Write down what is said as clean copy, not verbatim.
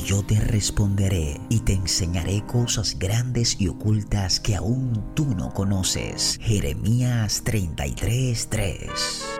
yo te responderé y te enseñaré cosas grandes y ocultas que aún tú no conoces. Jeremías 33:3.